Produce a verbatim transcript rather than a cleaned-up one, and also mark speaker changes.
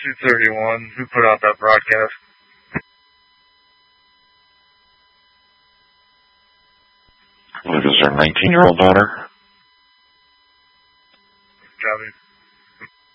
Speaker 1: two thirty-one. Who put out that broadcast?
Speaker 2: I believe it's our nineteen-year-old daughter.